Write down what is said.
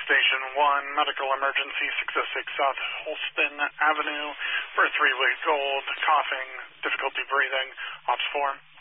Station 1, medical emergency 606 South Holston Avenue for a 3-week-old coughing, difficulty breathing, Ops 4.